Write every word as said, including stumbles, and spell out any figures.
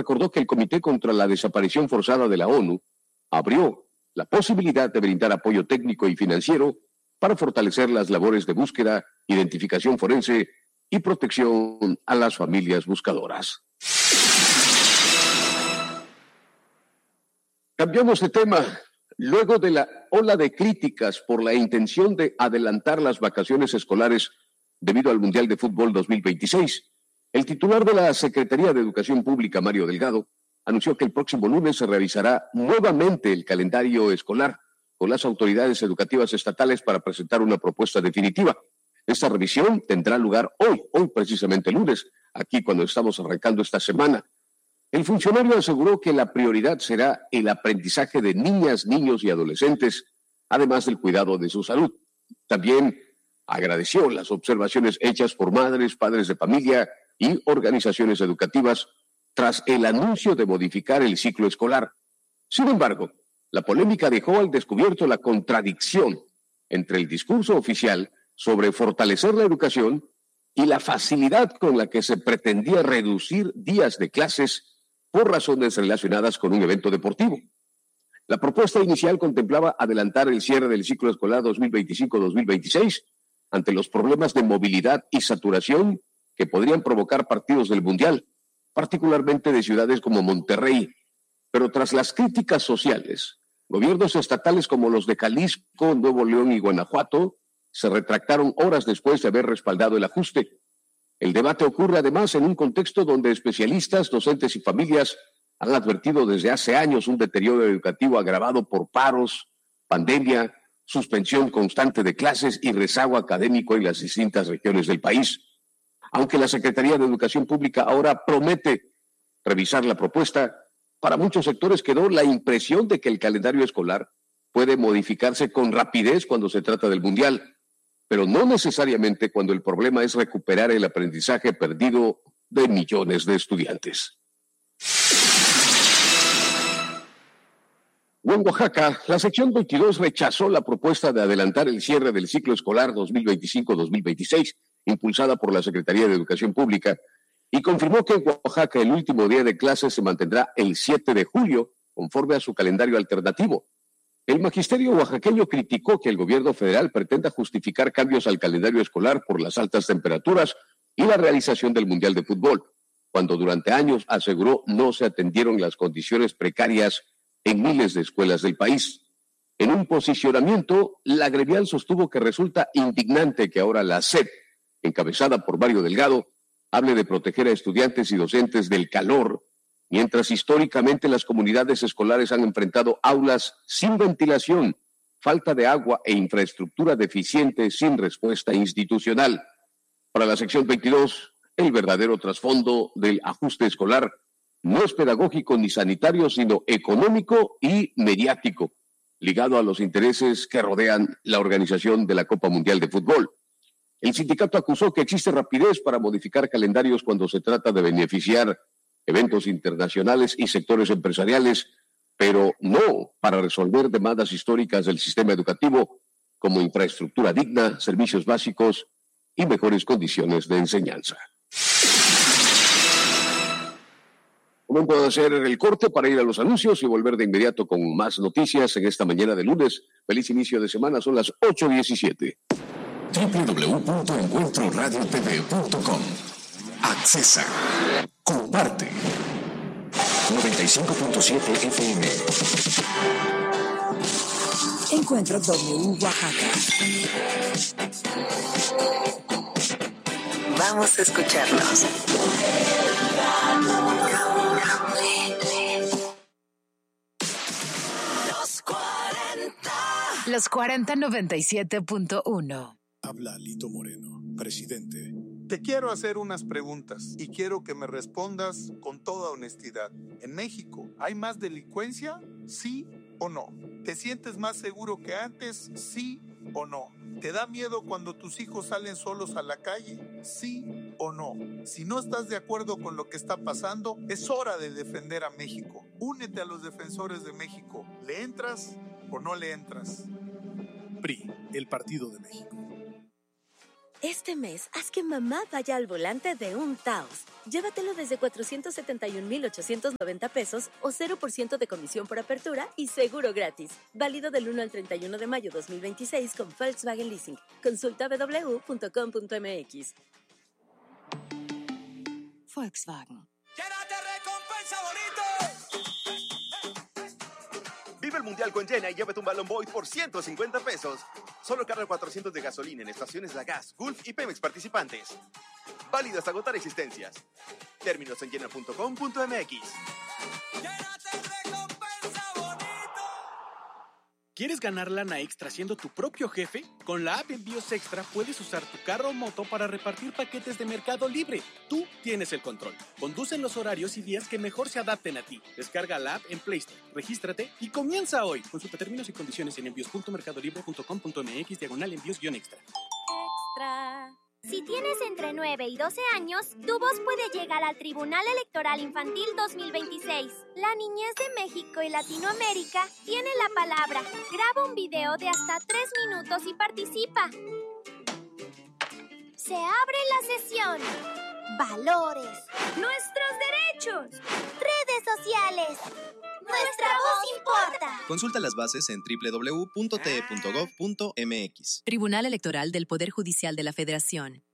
recordó que el Comité contra la Desaparición Forzada de la ONU abrió la posibilidad de brindar apoyo técnico y financiero para fortalecer las labores de búsqueda, identificación forense y protección a las familias buscadoras. Cambiamos de tema. Luego de la ola de críticas por la intención de adelantar las vacaciones escolares debido al Mundial de Fútbol dos mil veintiséis, el titular de la Secretaría de Educación Pública, Mario Delgado, anunció que el próximo lunes se revisará nuevamente el calendario escolar con las autoridades educativas estatales para presentar una propuesta definitiva. Esta revisión tendrá lugar hoy, hoy precisamente lunes, aquí cuando estamos arrancando esta semana. El funcionario aseguró que la prioridad será el aprendizaje de niñas, niños y adolescentes, además del cuidado de su salud. También agradeció las observaciones hechas por madres, padres de familia y organizaciones educativas tras el anuncio de modificar el ciclo escolar. Sin embargo, la polémica dejó al descubierto la contradicción entre el discurso oficial sobre fortalecer la educación y la facilidad con la que se pretendía reducir días de clases por razones relacionadas con un evento deportivo. La propuesta inicial contemplaba adelantar el cierre del ciclo escolar dos mil veinticinco dos mil veintiséis ante los problemas de movilidad y saturación que podrían provocar partidos del Mundial, particularmente de ciudades como Monterrey. Pero tras las críticas sociales, gobiernos estatales como los de Jalisco, Nuevo León y Guanajuato se retractaron horas después de haber respaldado el ajuste. El debate ocurre además en un contexto donde especialistas, docentes y familias han advertido desde hace años un deterioro educativo agravado por paros, pandemia, suspensión constante de clases y rezago académico en las distintas regiones del país. Aunque la Secretaría de Educación Pública ahora promete revisar la propuesta, para muchos sectores quedó la impresión de que el calendario escolar puede modificarse con rapidez cuando se trata del Mundial, pero no necesariamente cuando el problema es recuperar el aprendizaje perdido de millones de estudiantes. En Oaxaca, la sección veintidós rechazó la propuesta de adelantar el cierre del ciclo escolar dos mil veinticinco dos mil veintiséis, impulsada por la Secretaría de Educación Pública, y confirmó que en Oaxaca el último día de clases se mantendrá el siete de julio, conforme a su calendario alternativo. El magisterio oaxaqueño criticó que el gobierno federal pretenda justificar cambios al calendario escolar por las altas temperaturas y la realización del Mundial de Fútbol, cuando durante años, aseguró, no se atendieron las condiciones precarias en miles de escuelas del país. En un posicionamiento, la gremial sostuvo que resulta indignante que ahora la S E P, encabezada por Mario Delgado, hable de proteger a estudiantes y docentes del calor, mientras históricamente las comunidades escolares han enfrentado aulas sin ventilación, falta de agua e infraestructura deficiente sin respuesta institucional. Para la sección veintidós, el verdadero trasfondo del ajuste escolar no es pedagógico ni sanitario, sino económico y mediático, ligado a los intereses que rodean la organización de la Copa Mundial de Fútbol. El sindicato acusó que existe rapidez para modificar calendarios cuando se trata de beneficiar eventos internacionales y sectores empresariales, pero no para resolver demandas históricas del sistema educativo como infraestructura digna, servicios básicos y mejores condiciones de enseñanza. ¿Cómo puedo hacer el corte para ir a los anuncios y volver de inmediato con más noticias en esta mañana de lunes? Feliz inicio de semana, son las ocho diecisiete. doble u doble u doble u punto encuentro radio t v punto com. Accesa. Comparte. noventa y cinco punto siete F M. Encuentro W Oaxaca. Vamos a escucharlos. Los cuarenta. Los cuarenta noventa y siete punto uno. Habla Lito Moreno, presidente. Te quiero hacer unas preguntas y quiero que me respondas con toda honestidad. ¿En México hay más delincuencia? ¿Sí o no? ¿Te sientes más seguro que antes? ¿Sí o no? ¿Te da miedo cuando tus hijos salen solos a la calle? ¿Sí o no? Si no estás de acuerdo con lo que está pasando, es hora de defender a México. Únete a los defensores de México. ¿Le entras o no le entras? P R I, el Partido de México. Este mes, haz que mamá vaya al volante de un Taos. Llévatelo desde cuatrocientos setenta y un mil ochocientos noventa pesos o cero por ciento de comisión por apertura y seguro gratis. Válido del uno al treinta y uno de mayo dos mil veintiséis con Volkswagen Leasing. Consulta w w w punto com punto m x. Volkswagen. ¡Llénate recompensa bonito! Vive el Mundial con Llena y llévate un Balón Boy por ciento cincuenta pesos. Solo carga cuatrocientos de gasolina en estaciones La Gas, Gulf y Pemex participantes. Válido hasta agotar existencias. Términos en llena punto com punto m x. ¡Llénate recompensa bonito! ¿Quieres ganar lana extra siendo tu propio jefe? Con la app Envíos Extra puedes usar tu carro o moto para repartir paquetes de Mercado Libre. Tú tienes el control. Conduce en los horarios y días que mejor se adapten a ti. Descarga la app en Play Store, regístrate y comienza hoy. Consulta términos y condiciones en envíos punto mercado libre punto com punto m x diagonal envíos guión extra. Extra. Si tienes entre nueve y doce años, tu voz puede llegar al Tribunal Electoral Infantil dos mil veintiséis. La niñez de México y Latinoamérica tiene la palabra. Graba un video de hasta tres minutos y participa. Se abre la sesión. Valores. Nuestros derechos. Redes sociales. Nuestra voz importa. Consulta las bases en w w w punto t e punto gov punto m x. Tribunal Electoral del Poder Judicial de la Federación.